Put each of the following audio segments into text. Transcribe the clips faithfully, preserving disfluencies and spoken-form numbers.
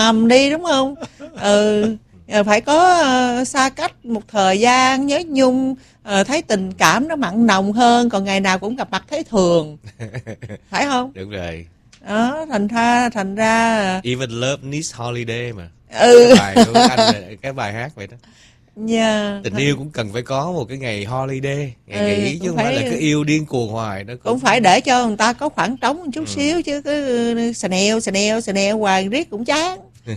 làm đi, đúng không? Ừ, phải có uh, xa cách một thời gian nhớ nhung, uh, thấy tình cảm nó mặn nồng hơn, còn ngày nào cũng gặp mặt thấy thường, phải không? Đúng rồi. Đó, thành ra thành ra Even love needs holiday mà. Ừ. Cái bài của anh, cái bài hát vậy đó. Yeah. Tình yêu cũng cần phải có một cái ngày holiday, ngày ừ, nghỉ, chứ không phải là cứ yêu điên cuồng hoài. Nó cũng... cũng phải để cho người ta có khoảng trống một chút ừ. xíu, chứ cứ xà neo xà neo xà neo hoài riết cũng chán.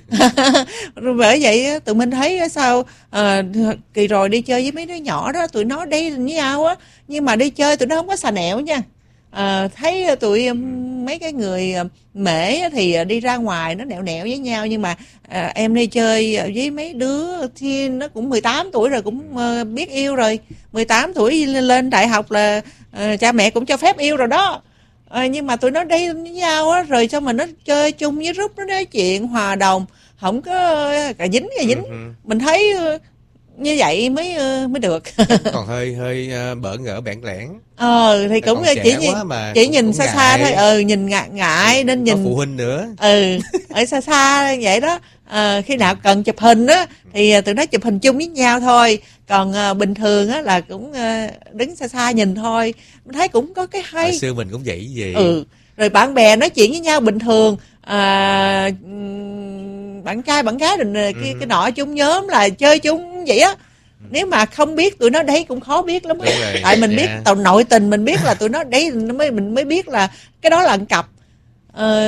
Bởi vậy tụi mình thấy sao à, kỳ rồi đi chơi với mấy đứa nhỏ đó, tụi nó đi với nhau á, nhưng mà đi chơi tụi nó không có xà nẹo nha. À, thấy tụi mấy cái người mễ thì đi ra ngoài nó nẹo nẹo với nhau, nhưng mà à, em đi chơi với mấy đứa thì nó cũng mười tám tuổi rồi, cũng uh, biết yêu rồi. Mười tám tuổi lên đại học là uh, cha mẹ cũng cho phép yêu rồi đó. À, nhưng mà tụi nó đi với nhau á, rồi cho mình nó chơi chung với group, nó nói chuyện hòa đồng, không có cà dính cà dính. Uh-huh. Mình thấy uh, như vậy mới uh, mới được. Còn hơi hơi uh, bỡ ngỡ bẽn lẽn. Ờ thì cũng chỉ chỉ, chỉ cũng, nhìn cũng xa ngại. xa thôi. Ừ, nhìn ngại, ngại ừ, nên nhìn. Có phụ huynh nữa. Ừ, ở xa xa vậy đó. À, khi nào cần chụp hình á thì tụi nó chụp hình chung với nhau thôi. Còn uh, bình thường á là cũng uh, đứng xa xa nhìn thôi. Mình thấy cũng có cái hay. Hồi xưa mình cũng vậy gì. Ừ. Rồi bạn bè nói chuyện với nhau bình thường. À, bạn trai bạn gái rồi ừ. cái cái nọ chung nhóm là chơi chung vậy á. Nếu mà không biết tụi nó đấy cũng khó biết lắm. Tại mình biết tàu nội tình, mình biết là tụi nó đấy, mới mình mới biết là cái đó là cặp. Ờ,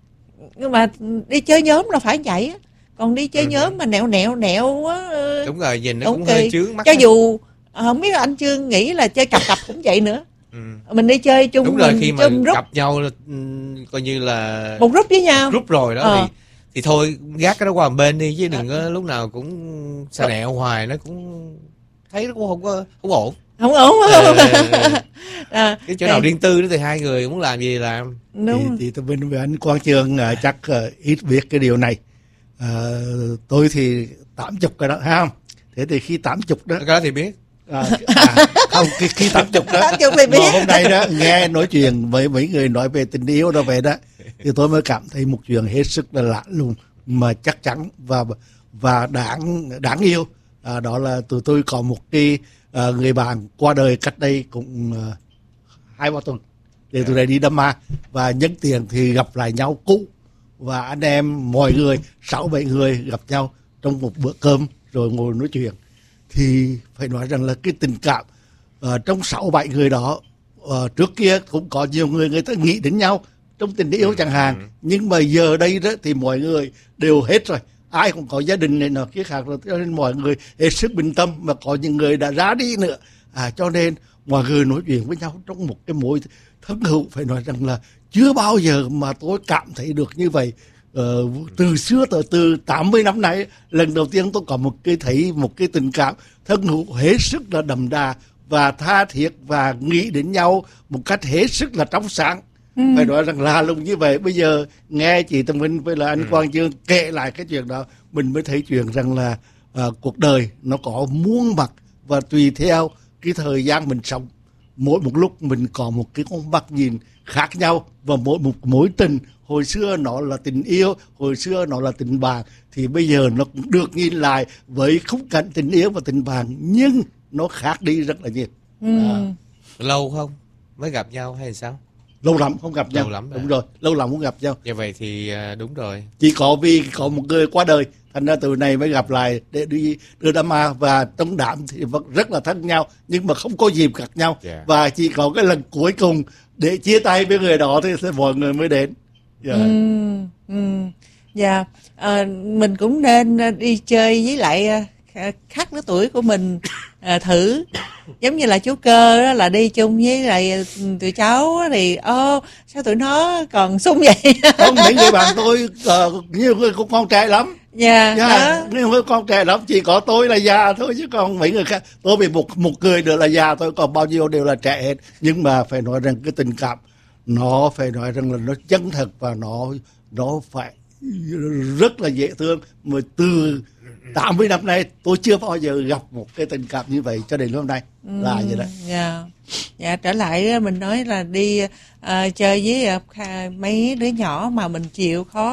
nhưng mà đi chơi nhóm là phải vậy á. Còn đi chơi ừ. nhóm mà nẹo nẹo nẹo quá. Đúng rồi, nhìn nó cũng hơi chướng mắt. Cho dù không biết anh Trương nghĩ là chơi cặp cặp cũng vậy nữa. Ừ. Mình đi chơi chung. Đúng rồi, khi mà group. gặp nhau coi như là một group với nhau. Một group rồi đó ờ. thì thì thôi gác cái đó qua một bên đi, chứ đừng có à. lúc nào cũng xà nẹo hoài, nó cũng thấy nó cũng không có không ổn. Không ổn không? À, à, cái chỗ nào thì... riêng tư đó thì hai người muốn làm gì làm. Đúng. Thì, thì tôi bên với anh Quang Trường uh, chắc uh, ít biết cái điều này. Uh, tôi thì tám chục cái đó, thấy không? Thế thì khi tám chục đó. Cái đó thì biết. À, à, không, khi, khi tám chục đó. tám chục thì biết. Hôm nay đó nghe nói chuyện với mấy người nói về tình yêu đó về đó, thì tôi mới cảm thấy một chuyện hết sức là lạ lùng mà chắc chắn và và đáng đáng yêu. À, đó là tụi tôi có một cái uh, người bạn qua đời cách đây cũng uh, hai ba tuần, để yeah. tụi này đi Đam Ma và nhân tiện thì gặp lại nhau cũ, và anh em mọi người sáu bảy người gặp nhau trong một bữa cơm rồi ngồi nói chuyện. Thì phải nói rằng là cái tình cảm uh, trong sáu bảy người đó, uh, trước kia cũng có nhiều người người ta nghĩ đến nhau trong tình yêu chẳng hạn, nhưng mà giờ đây đó thì mọi người đều hết rồi, ai cũng có gia đình này nọ kia khác rồi, cho nên mọi người hết sức bình tâm, mà có những người đã ra đi nữa. À, cho nên mọi người nói chuyện với nhau trong một cái mối thân hữu, phải nói rằng là chưa bao giờ mà tôi cảm thấy được như vậy. Ờ, từ xưa từ từ tám mươi năm nay, lần đầu tiên tôi có một cái thấy một cái tình cảm thân hữu hết sức là đậm đà và tha thiết, và nghĩ đến nhau một cách hết sức là trong sáng. Ừ. Phải nói rằng là lùng như vậy. Bây giờ nghe chị Tâm Minh với là anh ừ. Quang Chương kể lại cái chuyện đó, mình mới thấy chuyện rằng là uh, cuộc đời nó có muôn mặt, và tùy theo cái thời gian mình sống, mỗi một lúc mình có một cái con mắt nhìn khác nhau, và mỗi một mối tình hồi xưa nó là tình yêu, hồi xưa nó là tình bạn, thì bây giờ nó cũng được nhìn lại với khung cảnh tình yêu và tình bạn, nhưng nó khác đi rất là nhiều. Ừ. À. Lâu không mới gặp nhau hay sao? Lâu lắm không gặp nhau. Lâu lắm đúng rồi, lâu lắm không gặp nhau. Như vậy thì đúng rồi. Chỉ có vì có một người qua đời, thành ra từ này mới gặp lại để đi đưa Đam Ma, và trong đám thì vẫn rất là thân nhau, nhưng mà không có dịp gặp nhau. Yeah. Và chỉ có cái lần cuối cùng để chia tay với người đó thì mọi người mới đến. Dạ. Yeah. Ừ, ừ. Yeah. À, mình cũng nên đi chơi với lại khác lứa tuổi của mình à, thử. Giống như là chú Cơ đó, là đi chung với lại tụi cháu thì ô oh, sao tụi nó còn sung vậy? Không, mấy người bạn tôi uh, nhiều người cũng con trai lắm. Dạ. Yeah, yeah, nhiều người con trai lắm, chỉ có tôi là già thôi, chứ còn mấy người khác, tôi bị một một người nữa là già thôi, còn bao nhiêu đều là trẻ hết. Nhưng mà phải nói rằng cái tình cảm nó phải nói rằng là nó chân thật, và nó nó phải rất là dễ thương. Mà từ tám mươi năm nay tôi chưa bao giờ gặp một cái tình cảm như vậy cho đến hôm nay. Ừ, là vậy đó. Dạ. Dạ, trở lại mình nói là đi uh, chơi với uh, mấy đứa nhỏ mà mình chịu khó,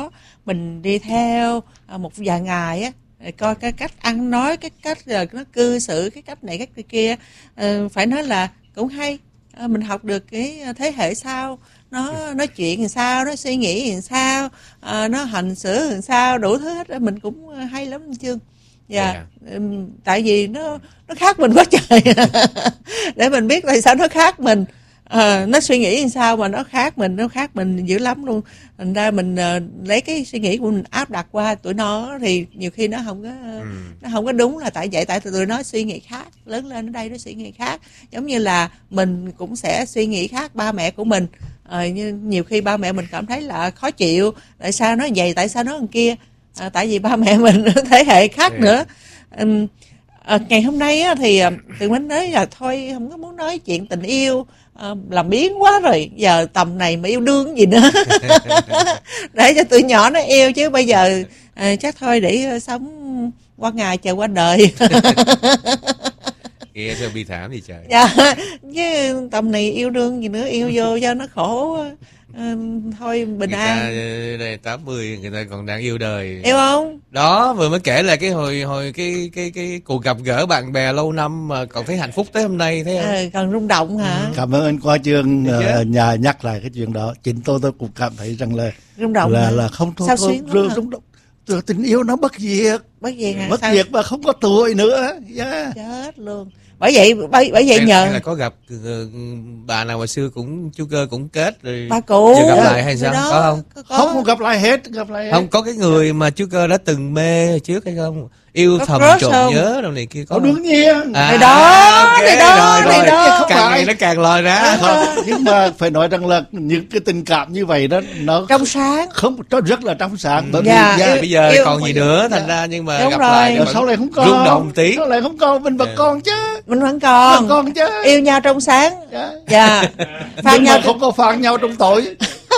mình đi theo à, một vài ngày á, coi cái cách ăn nói, cái cách rồi nó cư xử, cái cách này cách kia, à, phải nói là cũng hay. À, mình học được cái thế hệ sau nó nói chuyện làm sao, nó suy nghĩ làm sao, à, nó hành xử làm sao, đủ thứ hết. Mình cũng hay lắm anh Chương. Dạ, yeah. yeah. Tại vì nó nó khác mình quá trời. Để mình biết tại sao nó khác mình. À, nó suy nghĩ làm sao mà nó khác mình, nó khác mình dữ lắm luôn. Thành ra mình uh, lấy cái suy nghĩ của mình áp đặt qua tụi nó thì nhiều khi nó không có uh, ừ. nó không có đúng là tại vậy, tại tụi nó suy nghĩ khác, lớn lên ở đây nó suy nghĩ khác. Giống như là mình cũng sẽ suy nghĩ khác ba mẹ của mình. À, như nhiều khi ba mẹ mình cảm thấy là khó chịu, tại sao nó vậy, tại sao nó làm kia. À, tại vì ba mẹ mình thế hệ khác yeah. nữa. Um, à, ngày hôm nay á, thì Tường Minh nói là thôi không có muốn nói chuyện tình yêu, à, làm biến quá rồi, giờ tầm này mà yêu đương gì nữa. Để cho tụi nhỏ nó yêu chứ bây giờ à, chắc thôi để sống qua ngày chờ qua đời. Nghe sao bi thảm gì trời. Dạ, chứ tầm này yêu đương gì nữa, yêu vô cho nó khổ. À, thôi bình người an. Ta đây tám mươi người ta còn đang yêu đời. Yêu không? Đó, vừa mới kể là cái hồi hồi cái cái cái cuộc gặp gỡ bạn bè lâu năm mà còn thấy hạnh phúc tới hôm nay, thấy không? À, còn rung động hả? Ừ. Cảm ơn anh Khoa Trương uh, nhà nhắc lại cái chuyện đó. Chính tôi tôi cũng cảm thấy rằng là rung động là hả? là không thôi, sao thôi xuyến rung, rung động. Tình yêu nó bất diệt. Bất diệt hả? Bất sao? diệt mà không có tuổi nữa. Yeah. Chết luôn. Bởi vậy bởi, bởi vậy hay, nhờ hay là có gặp uh, bà nào hồi xưa cũng chú Cơ cũng kết rồi bà cụ giờ gặp lại hay sao? đó, có không? Có, có. Không không gặp lại hết, gặp lại hết. Không có cái người mà chú Cơ đã từng mê hồi trước hay không? Yêu có thầm trộm không? Nhớ đâu này kia có. Có đương nhiên. À, này đó, okay, này đó, rồi, này rồi. đó. Càng ngày nó càng lòi ra. Không, nhưng mà phải nói rằng là những cái tình cảm như vậy đó nó trong sáng, không, nó rất là trong sáng. Ừ. Bởi dạ, vì yêu, bây giờ yêu, còn gì nữa, thành ra nhưng mà đúng gặp rồi. lại rồi sau này không còn, rung động tí. sau này không còn, mình vẫn Yeah. còn chứ, mình vẫn còn, vẫn còn chứ, yêu nhau trong sáng, dạ, dạ. Phan nhưng nhau mà không có phàn nhau trong tối.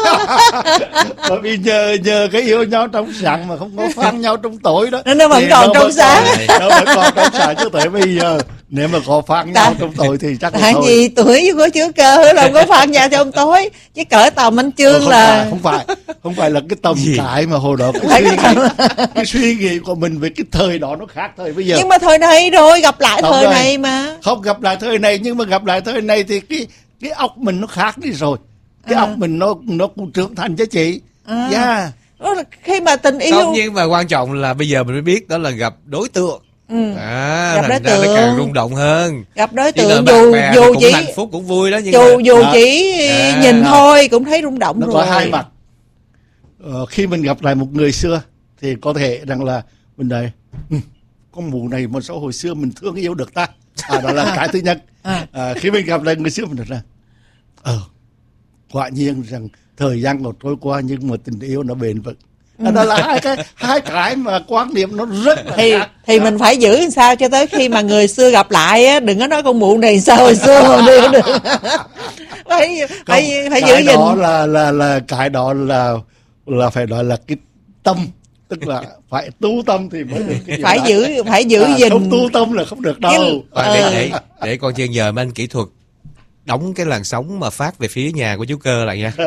Bởi vì nhờ nhờ cái yêu nhau trong sáng mà không có phàn nhau trong tối đó nên nó vẫn thì còn nó trong vẫn sáng. còn, nó vẫn còn trong sáng chứ tới bây giờ nếu mà có phàn nhau trong tối thì chắc là tại thôi. vì tuổi của chú Cơ là không có phan nhau trong tối, chứ cỡ tầm anh Chương không là phải, không phải không phải là cái tầm Gì? cái mà hồi đó cái Phải suy, cái nghĩ, cái suy nghĩ của mình về cái thời đó nó khác thời bây giờ. nhưng mà thời này rồi gặp lại Đúng thời rồi. này mà Không gặp lại thời này, nhưng mà gặp lại thời này thì cái cái óc mình nó khác đi rồi, cái À. óc mình nó nó cũng trưởng thành chứ chị. À. Yeah. Đó là khi mà tình yêu Không, nhưng mà quan trọng là bây giờ mình mới biết đó là gặp đối tượng. ừ. À, Gặp thành đối ra nó tượng. càng rung động hơn. gặp đối Chứ là tượng bạn dù bè dù thì cũng chỉ hạnh phúc cũng vui đó nhưng dù mà dù đó. chỉ À, nhìn đó. thôi cũng thấy rung động Nó rồi. có hai mặt. Ờ, khi mình gặp lại một người xưa thì có thể rằng là mình nói ừ, con mụ này mà sao hồi xưa mình thương yêu được ta. À, đó là cái thứ nhất. À. À, khi mình gặp lại người xưa mình nói là ờ quả nhiên rằng thời gian còn trôi qua nhưng mà tình yêu nó bền vững. À, đó là hai cái hai cái mà quan niệm nó rất là thì khác. thì mình phải giữ làm sao cho tới khi mà người xưa gặp lại á, đừng có nói con mụ này sao hồi xưa mà đi được. phải Không, phải phải giữ cái gìn. đó là là là cái đó là là phải nói là cái tâm, tức là phải tu tâm thì mới được cái phải đó. giữ phải giữ À, gìn. không tu tâm là không được đâu. Cái- Và để, Ờ. để, để con Chương nhờ mấy anh kỹ thuật đóng cái làn sóng mà phát về phía nhà của chú Cơ lại nha.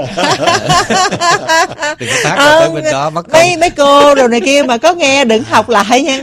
Đừng có phát ra tới bên đó mất công. mấy mấy cô đồ này kia mà có nghe đừng học lại nha.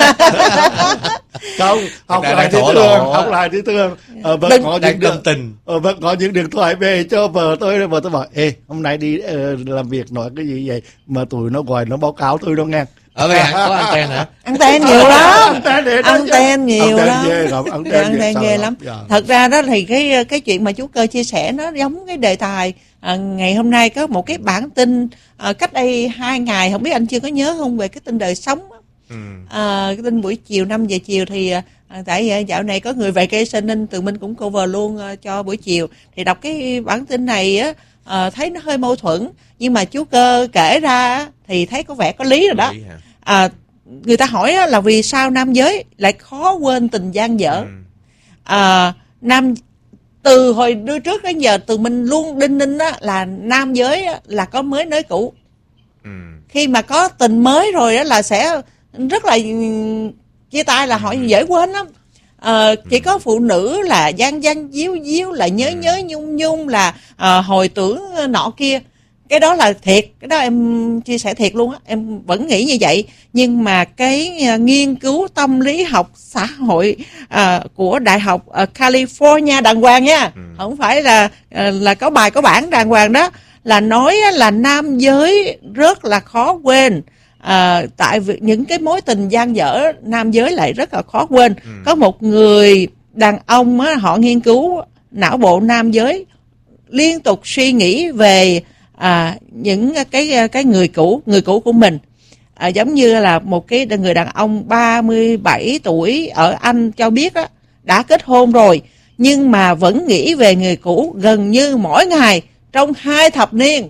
Không, học Đang- lại đang thì thổ thường, lộ. học lại thì thường. Ờ, vẫn Đừng- có Đang những tâm đường, tình. ờ, vẫn có những điện thoại về cho vợ tôi, vợ tôi bảo, ê, hôm nay đi ờ, làm việc nói cái gì vậy mà tụi nó gọi nó báo cáo tôi đó nghe. Ở đây có anten hả? Anten nhiều lắm. Anten để đó chứ. Anten nhiều Anten lắm. ghê lắm, anten Anten ghê ghê sợ lắm. Dạ. Thật ra đó thì cái cái chuyện mà chú Cơ chia sẻ nó giống cái đề tài à, ngày hôm nay có một cái bản tin à, cách đây hai ngày, không biết anh chưa có nhớ không, về cái tin đời sống á. Ừ. À, cái tin buổi chiều năm giờ chiều thì à, tại à, dạo này có người về cây sinh nên Tường Minh cũng cover luôn à, cho buổi chiều, thì đọc cái bản tin này á à, thấy nó hơi mâu thuẫn, nhưng mà chú Cơ kể ra á, thì thấy có vẻ có lý rồi đó. Lý hả? À, người ta hỏi á, là vì sao nam giới lại khó quên tình gian dở. Ừ. À, nam từ hồi đưa trước đến giờ Tường Minh luôn đinh ninh á, là nam giới á, là có mới nới cũ. Ừ. Khi mà có tình mới rồi á, là sẽ rất là chia tay, là họ dễ quên lắm. À, chỉ có phụ nữ là gian gian díu díu, là nhớ nhớ nhung nhung, là à, hồi tưởng nọ kia. cái đó là thiệt, cái đó em chia sẻ thiệt luôn á, em vẫn nghĩ như vậy. Nhưng mà cái uh, nghiên cứu tâm lý học xã hội uh, của Đại học uh, California đàng hoàng nha, ừ. không phải là uh, là có bài có bản đàng hoàng đó, là nói là nam giới rất là khó quên. À, tại vì những cái mối tình dang dở nam giới lại rất là khó quên. ừ. Có một người đàn ông á, họ nghiên cứu não bộ nam giới liên tục suy nghĩ về à, những cái cái người cũ người cũ của mình. À, giống như là một cái người đàn ông ba mươi bảy tuổi ở Anh cho biết á, đã kết hôn rồi nhưng mà vẫn nghĩ về người cũ gần như mỗi ngày trong hai thập niên.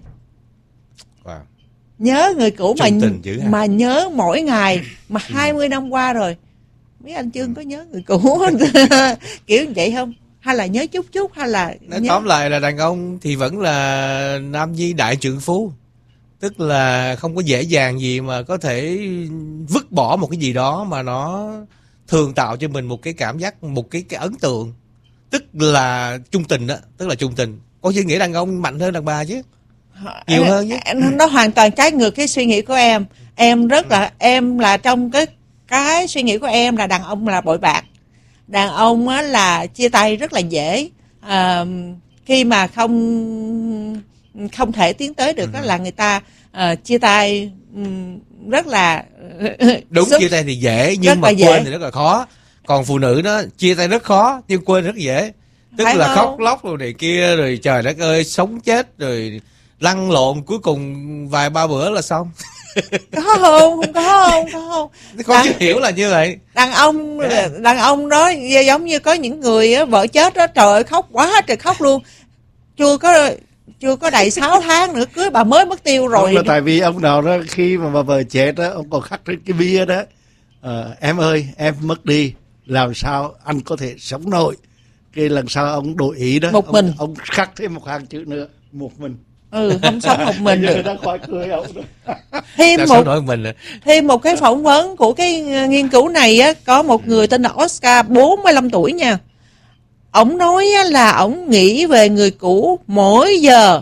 Wow. Nhớ người cũ mà mà nhớ mỗi ngày mà ừ. hai mươi năm qua rồi. Mấy anh Chương có nhớ người cũ kiểu như vậy không? Hay là nhớ chút chút hay là nói nhớ... tóm lại là đàn ông thì vẫn là nam nhi đại trượng phu, tức là không có dễ dàng gì mà có thể vứt bỏ một cái gì đó mà nó thường tạo cho mình một cái cảm giác, một cái cái ấn tượng, tức là chung tình đó, tức là chung tình. Có suy nghĩ đàn ông mạnh hơn đàn bà chứ, nhiều hơn chứ. Nó hoàn toàn trái ngược cái suy nghĩ của em. Em rất là em là trong cái cái suy nghĩ của em là đàn ông là bội bạc, đàn ông á là chia tay rất là dễ. À, khi mà không không thể tiến tới được đó là người ta uh, chia tay um, rất là đúng sức, chia tay thì dễ nhưng mà quên thì rất là khó. Còn phụ nữ nó chia tay rất khó nhưng quên rất dễ, tức phải là không? Khóc lóc rồi này kia rồi trời đất ơi sống chết rồi lăn lộn cuối cùng vài ba bữa là xong. Có không? Không có không? Có không? Con chưa hiểu là như vậy. Đàn ông yeah. đàn ông đó giống như có những người á, vợ chết đó, trời ơi khóc quá trời khóc luôn. Chưa có chưa có đầy sáu tháng nữa cưới bà mới mất tiêu rồi. Không là tại vì ông nào đó khi mà bà vợ chết đó, ông còn khắc trên cái bia đó. À, em ơi, em mất đi, làm sao anh có thể sống nổi. Cái lần sau ông đổi ý đó, một ông, mình ông khắc thêm một hàng chữ nữa, một mình. Ừ, không sống một mình được. Cười ông thêm một mình thêm một cái phỏng vấn của cái nghiên cứu này á, có một người tên là Oscar, bốn mươi lăm tuổi nha. Ổng nói là ổng nghĩ về người cũ mỗi giờ.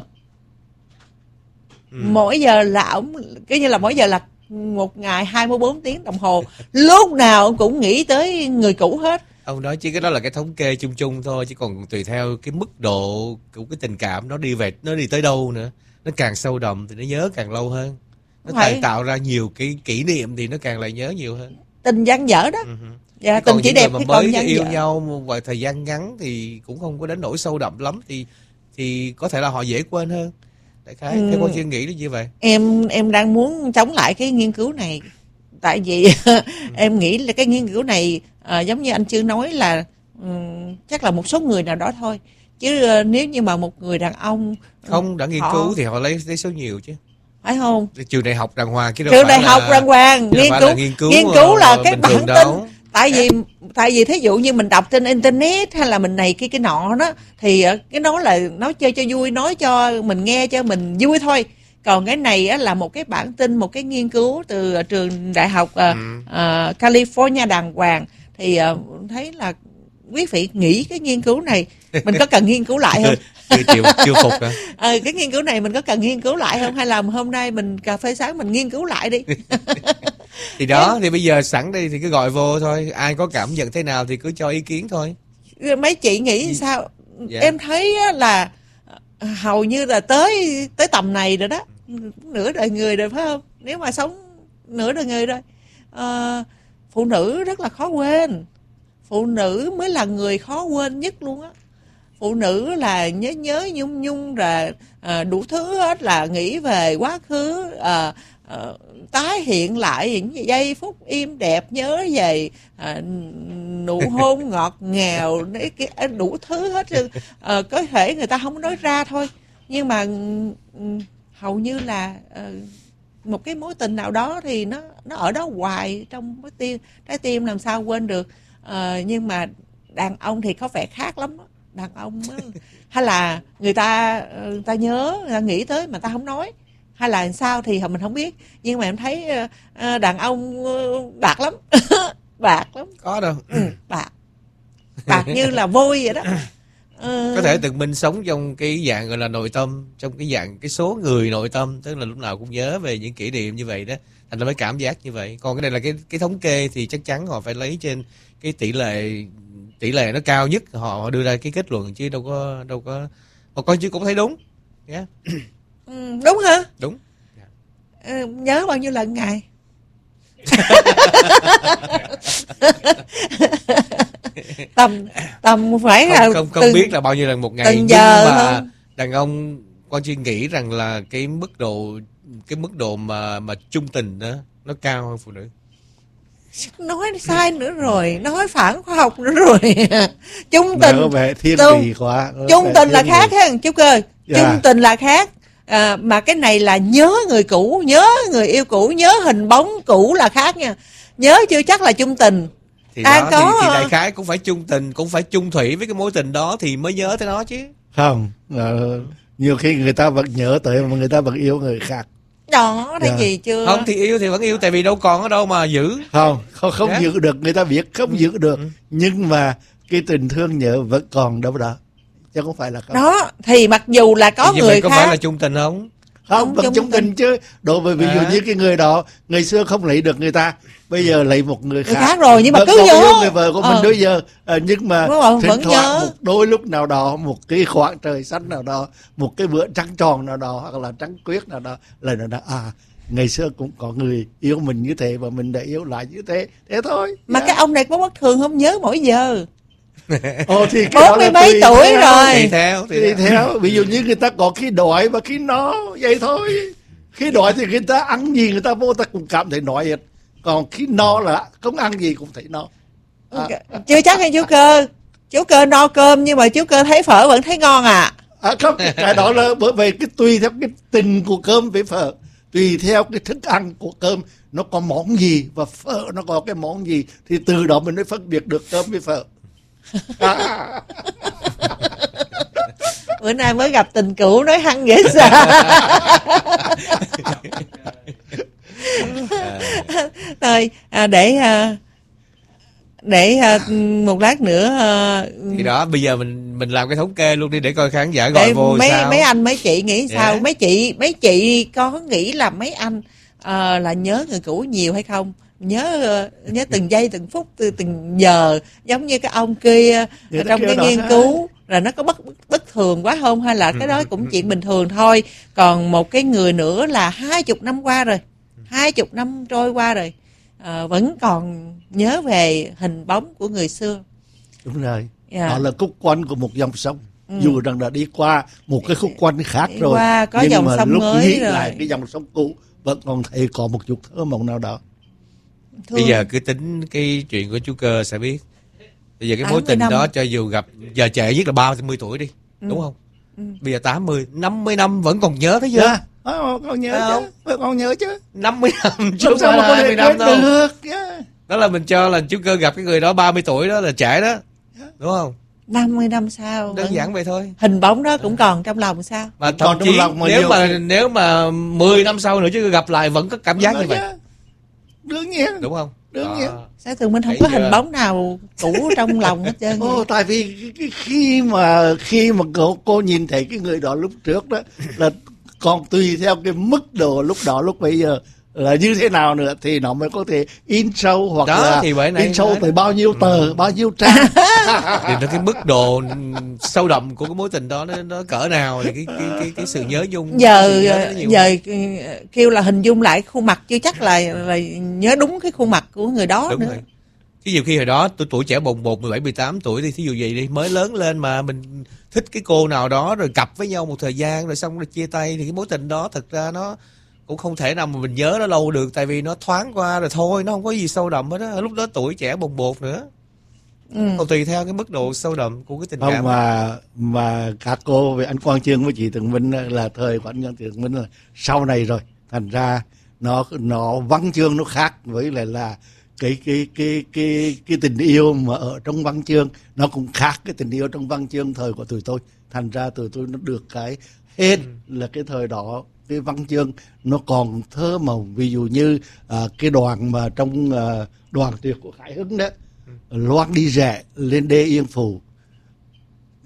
Ừ. Mỗi giờ là ổng cái như là mỗi giờ là một ngày hai mươi bốn tiếng đồng hồ. Lúc nào ông cũng nghĩ tới người cũ hết. Ông nói chứ cái đó là cái thống kê chung chung thôi, chứ còn tùy theo cái mức độ của cái tình cảm nó đi về, nó đi tới đâu nữa. Nó càng sâu đậm thì nó nhớ càng lâu hơn. Nó phải tạo ra nhiều cái kỷ niệm thì nó càng lại nhớ nhiều hơn. Tình dang dở đó. Uh-huh. Dạ, tình chỉ đẹp thì còn mới yêu dở. nhau một vài thời gian ngắn thì cũng không có đến nỗi sâu đậm lắm, thì thì có thể là họ dễ quên hơn. Đại khái ừ. theo con suy nghĩ là như vậy. Em em đang muốn chống lại cái nghiên cứu này, tại vì ừ. em nghĩ là cái nghiên cứu này à, giống như anh Chương nói là um, chắc là một số người nào đó thôi, chứ uh, nếu như mà một người đàn ông không đã nghiên họ... cứu thì họ lấy lấy số nhiều chứ, phải không? Trường đại học đàng hoàng chứ đâu trường phải đại học là... đàng hoàng nghiên cứu nghiên cứu nghiên cứu là cái bản tin đâu. tại vì tại vì thí dụ như mình đọc trên internet hay là mình này kia cái nọ đó thì cái đó là nói chơi cho vui, nói cho mình nghe cho mình vui thôi. Còn cái này á, là một cái bản tin, một cái nghiên cứu từ trường đại học uh, ừ. uh, California đàng hoàng. Thì uh, thấy là quý vị nghĩ cái nghiên cứu này mình có cần nghiên cứu lại không? chưa, chưa phục hả? À, cái nghiên cứu này mình có cần nghiên cứu lại không? Hay là hôm nay mình cà phê sáng mình nghiên cứu lại đi? Thì đó, thì bây giờ sẵn đây thì cứ gọi vô thôi. Ai có cảm nhận thế nào thì cứ cho ý kiến thôi. Mấy chị nghĩ sao? Dạ. Em thấy là hầu như là tới tới tầm này rồi đó, nửa đời người rồi phải không? Nếu mà sống nửa đời người rồi, à, phụ nữ rất là khó quên. Phụ nữ mới là người khó quên nhất luôn á. Phụ nữ là nhớ nhớ nhung nhung rồi à, đủ thứ hết, là nghĩ về quá khứ, à, à, tái hiện lại những giây phút êm đẹp, nhớ về à, nụ hôn ngọt ngào, đủ thứ hết. À, có thể người ta không nói ra thôi, nhưng mà hầu như là à, một cái mối tình nào đó thì nó nó ở đó hoài trong trái tim, trái tim làm sao quên được. À, nhưng mà đàn ông thì có vẻ khác lắm đó. Đàn ông á, hay là người ta người ta nhớ, người ta nghĩ tới mà ta không nói, hay là sao thì mình không biết. Nhưng mà em thấy đàn ông bạc lắm. Bạc lắm. Có đâu. Ừ, bạc bạc như là vôi vậy đó. Ừ. Có thể Tường Minh sống trong cái dạng gọi là nội tâm, trong cái dạng cái số người nội tâm, tức là lúc nào cũng nhớ về những kỷ niệm như vậy đó, thành ra mới cảm giác như vậy. Còn cái này là cái cái thống kê thì chắc chắn họ phải lấy trên cái tỷ lệ tỷ lệ nó cao nhất họ đưa ra cái kết luận, chứ đâu có đâu có họ coi chứ cũng thấy đúng. Yeah. Ừ, đúng hả? Đúng. Ừ, nhớ bao nhiêu lần ngày? tầm tầm phải không, là không không từng, biết là bao nhiêu lần một ngày, từng nhưng giờ mà không? đàn ông Quang Chi nghĩ rằng là cái mức độ cái mức độ mà mà trung tình đó nó cao hơn phụ nữ. Nói sai nữa rồi, nói phản khoa học nữa rồi. Trung tình, có vẻ thiên Trung- vị quá. Có trung vẻ tình là thiên khác vị. ha, chú Cơ. Dạ. Trung tình là khác. À, mà cái này là nhớ người cũ, nhớ người yêu cũ, nhớ hình bóng cũ là khác nha. Nhớ chưa chắc là trung tình. Thì À, đó có- thì, thì đại khái cũng phải trung tình, cũng phải chung thủy với cái mối tình đó thì mới nhớ tới nó chứ. Không, ờ, nhiều khi người ta vẫn nhớ tới mà người ta vẫn yêu người khác. Đó, thấy Dạ. gì chưa? Không thì yêu thì vẫn yêu, tại vì đâu còn ở đâu mà giữ. Không, không, không Dạ. giữ được, người ta biết không giữ được, Ừ. nhưng mà cái tình thương nhớ vẫn còn đâu đó, chứ không phải là không. Đó, thì mặc dù là có Thì như người vậy có khác. phải là chung tình không? Không, Không, vẫn chung chung tình chứ. Đối với ví dụ À. như cái người đó ngày xưa không lấy được người ta, bây giờ lấy một người Người khác, khác rồi, nhưng mà vẫn cứ còn nhớ. yêu người vợ của mình Ờ. bây giờ. Ờ, nhưng mà Đúng rồi, thỉnh vẫn thoảng nhớ. một đôi lúc nào đó, một cái khoảng trời xanh nào đó, một cái bữa trăng tròn nào đó, hoặc là trăng khuyết nào đó, là nó đã à ngày xưa cũng có người yêu mình như thế và mình đã yêu lại như thế, thế thôi. Mà Dạ. cái ông này có bất thường không, nhớ mỗi giờ. Ồ, thì cái Bốn đó mươi là mấy tùy tuổi theo, rồi. Tùy theo, tùy Tùy theo. theo, ví dụ như người ta có khi đói và khi no, vậy thôi. Khi đói thì người ta ăn gì người ta vô ta cũng cảm thấy no hết, còn khi no là không ăn gì cũng thấy no. À, Chưa chắc hay chú Cơ. Chú Cơ no cơm nhưng mà chú Cơ thấy phở vẫn thấy ngon à. à không, cái đó là bởi vì cái tùy theo cái tình của cơm với phở, tùy theo cái thức ăn của cơm nó có món gì và phở nó có cái món gì, thì từ đó mình mới phân biệt được cơm với phở. À. Bữa nay mới gặp tình cũ nói hăng dễ sợ. Thôi à, để à, để à, một lát nữa à, Thì đó, bây giờ mình mình làm cái thống kê luôn đi để coi khán giả gọi để vô mấy sao. mấy anh mấy chị nghĩ sao? Dạ. Mấy chị mấy chị có nghĩ là mấy anh à, là nhớ người cũ nhiều hay không? Nhớ ờ, nhớ từng giây từng phút từ từng giờ, giống như cái ông kia Người ta trong kêu cái đó nghiên hả? cứu là nó có bất bất thường quá không, hay là cái đó cũng chuyện bình thường thôi. Còn một cái người nữa là hai chục năm qua rồi, hai chục năm trôi qua rồi, ờ, vẫn còn nhớ về hình bóng của người xưa. Đúng rồi. Dạ. Đó là khúc quanh của một dòng sông. Ừ. Dù rằng đã đi qua một cái khúc quanh khác Đi rồi, qua có nhưng dòng mà sông lúc mới nghĩ rồi. lại cái dòng sông cũ vẫn còn thấy có một chút thơ mộng nào đó. Thương. Bây giờ cứ tính cái chuyện của chú Cơ sẽ biết. Bây giờ cái mối tám mươi tình năm. đó cho dù gặp giờ trễ nhất là ba mươi tuổi đi, Ừ. đúng không? Ừ. Bây giờ tám mươi, năm mươi năm vẫn còn nhớ thấy chưa? Dạ, à, con nhớ Phải chứ, không? vẫn còn nhớ chứ. năm mươi năm chứ Làm không sao phải mà là có hai thể mươi năm quên đâu. được. Yeah. Đó là mình cho là chú Cơ gặp cái người đó ba mươi tuổi đó là trễ đó. Đúng không? năm mươi năm sau Đơn vẫn- giản vậy thôi. hình bóng đó cũng còn trong lòng sao? Mà Còn thậm trong chí lòng mà nếu nhiều mà khi- nếu mà mười năm sau nữa chứ gặp lại vẫn có cảm giác như vậy, Đương nhiên. đúng không? Đương Đó. nhiên. Sao Tường Minh không Thấy có chưa? hình bóng nào cũ trong lòng hết trơn vậy? Ồ, tại vì cái, cái, khi mà khi mà cô, cô nhìn thấy cái người đó lúc trước đó là còn tùy theo cái mức độ lúc đó lúc bây giờ là như thế nào nữa thì nó mới có thể in sâu, hoặc Đó, là thì bởi nãy in sâu nói tới đó. bao nhiêu tờ, bao nhiêu trang. Thì nó cái mức độ sâu đậm của cái mối tình đó nó, nó cỡ nào thì cái cái cái, cái sự nhớ nhung Giờ cái sự nhớ nó nhiều. giờ ừ, kêu là hình dung lại khuôn mặt chưa chắc là là nhớ đúng cái khuôn mặt của người đó Đúng nữa. rồi. Chứ nhiều khi hồi đó tôi tuổi trẻ bồng bột mười bảy mười tám tuổi đi, thí dụ vậy đi, mới lớn lên mà mình thích cái cô nào đó rồi cặp với nhau một thời gian rồi xong rồi chia tay, thì cái mối tình đó thật ra nó cũng không thể nào mà mình nhớ nó lâu được, tại vì nó thoáng qua rồi thôi, nó không có gì sâu đậm hết á. Lúc đó tuổi trẻ bồng bột nữa. Ừ. Còn tùy theo cái mức độ sâu đậm của cái tình Không, cảm. mà mà các cô với anh Quang Chương với chị Tường Minh là thời của anh Nhân Tường Minh là sau này rồi, thành ra nó nó văn chương nó khác với lại là cái cái cái cái cái tình yêu mà ở trong văn chương nó cũng khác cái tình yêu trong văn chương thời của tụi tôi, thành ra tụi tôi nó được cái hết là cái thời đó cái văn chương nó còn thơ mộng. Ví dụ như à, cái đoạn mà trong à, đoàn tuyệt của Khải Hưng đó, loan đi rẽ lên đê Yên Phủ,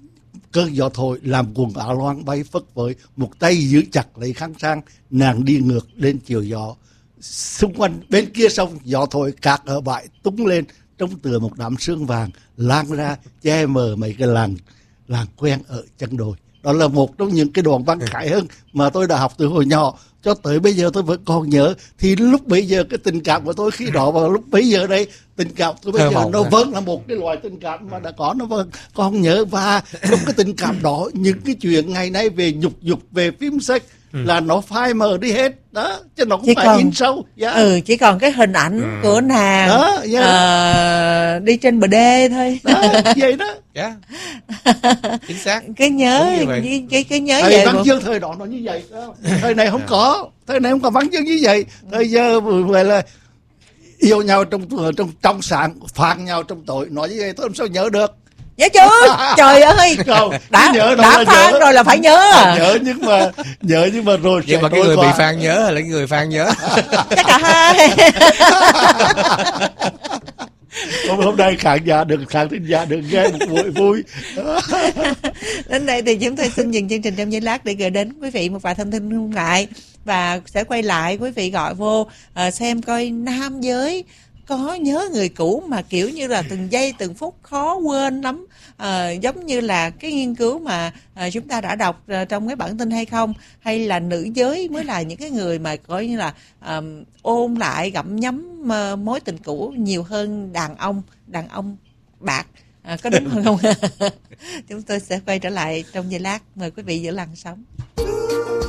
cơn gió thổi làm quần áo loang bay phất phới, một tay giữ chặt lấy khăn sang, nàng đi ngược lên chiều gió. Xung quanh bên kia sông, gió thổi cát ở bãi tung lên, trông tựa một đám sương vàng lan ra che mờ mấy cái làng làng quen ở chân đồi. Đó là một trong những cái đoạn văn Khải Hưng mà tôi đã học từ hồi nhỏ cho tới bây giờ tôi vẫn còn nhớ. Thì lúc bây giờ cái tình cảm của tôi khi đó và lúc bây giờ đây, tình cảm tôi bây Thơ giờ mộng nó à. vẫn là một cái loại tình cảm mà đã có, nó vẫn còn nhớ. Và trong cái tình cảm đó, những cái chuyện ngày nay về nhục dục, về phim sách ừ. là nó phai mờ đi hết đó, chứ nó không Chỉ phải còn- in sâu. Yeah. Ừ, chỉ còn cái hình ảnh Ừ. của nàng Đó, yeah. ờ, đi trên bờ đê thôi. Đó, vậy đó. Dạ. Chính xác. Cái nhớ Đúng như vậy. cái, cái, cái nhớ Thời vậy văn mà- chương thời đó nó như vậy sao? Thời này không có, thời này không có văn chương như vậy. Thời giờ gọi là yêu nhau trong trong trong sáng, phàn nhau trong tội, nói như vậy tôi làm sao nhớ được. nhớ chưa? Trời ơi, Không, đã nhớ đâu đã là phán nhớ. rồi là phải nhớ. Nhớ nhưng mà nhớ nhưng mà rồi Nhưng sẽ mà cái trôi người bị qua. Phan nhớ hay là cái người Phan nhớ? Chắc cả hai. hôm, hôm nay khán giả được khán thính giả được nghe một buổi vui. Đến đây thì chúng tôi xin dừng chương trình trong giây lát để gửi đến quý vị một vài thông tin thương mại, và sẽ quay lại quý vị gọi vô uh, xem coi nam giới có nhớ người cũ mà kiểu như là từng giây từng phút khó quên lắm, à, giống như là cái nghiên cứu mà à, chúng ta đã đọc à, trong cái bản tin hay không, hay là nữ giới mới là những cái người mà coi như là à, ôn lại gặm nhấm à, mối tình cũ nhiều hơn đàn ông đàn ông bạc, à, có đúng không? Chúng tôi sẽ quay trở lại trong giây lát, mời quý vị giữ lặng sóng.